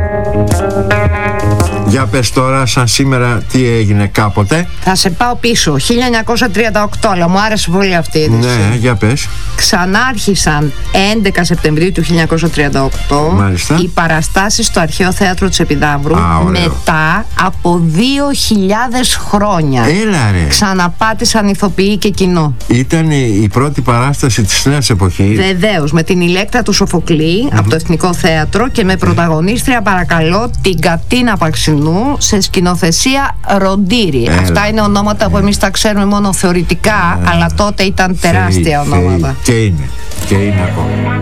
Για πες τώρα, σαν σήμερα, τι έγινε κάποτε. Θα σε πάω πίσω, 1938, αλλά μου άρεσε πολύ αυτή η είδηση. Ναι, για πες. Ξανάρχισαν 11 Σεπτεμβρίου του 1938 Μάλιστα. οι παραστάσεις στο Αρχαίο Θέατρο της Επιδαύρου. Μετά από 2.000 χρόνια. Έλα ρε. Ξαναπάτησαν ηθοποιοί και κοινό. Ήταν η πρώτη παράσταση της νέας εποχής. Βεβαίως, με την Ηλέκτρα του Σοφοκλή από το Εθνικό Θέατρο και με πρωταγωνίστρια, παρακαλώ, την Κατίνα Παξινού, σε σκηνοθεσία Ροντήρη. Αυτά είναι ονόματα που εμείς τα ξέρουμε μόνο θεωρητικά, αλλά τότε ήταν τεράστια ονόματα. Και είναι ακόμα.